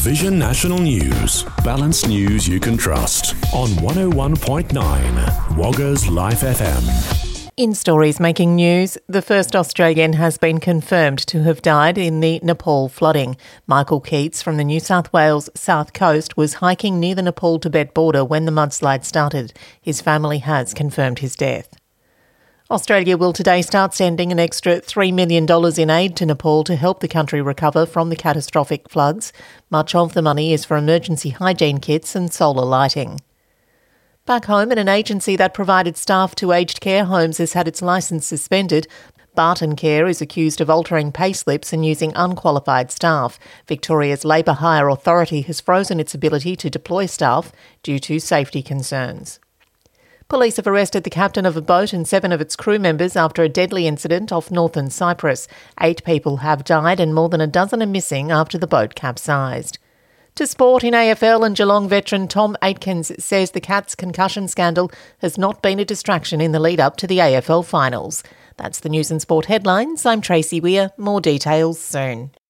Vision National News. Balanced news you can trust on 101.9 Wagga's Life FM. In stories making news, the first Australian has been confirmed to have died in the Nepal flooding. Michael Keats from the New South Wales South Coast was hiking near the Nepal-Tibet border when the mudslide started. His family has confirmed his death. Australia will today start sending an extra $3 million in aid to Nepal to help the country recover from the catastrophic floods. Much of the money is for emergency hygiene kits and solar lighting. Back home, an agency that provided staff to aged care homes has had its licence suspended. Barton Care is accused of altering pay slips and using unqualified staff. Victoria's Labour Hire Authority has frozen its ability to deploy staff due to safety concerns. Police have arrested the captain of a boat and 7 of its crew members after a deadly incident off northern Cyprus. 8 people have died and more than a dozen are missing after the boat capsized. To sport, in AFL, and Geelong veteran Tom Aitkins says the Cats' concussion scandal has not been a distraction in the lead-up to the AFL finals. That's the News and Sport headlines. I'm Tracy Weir. More details soon.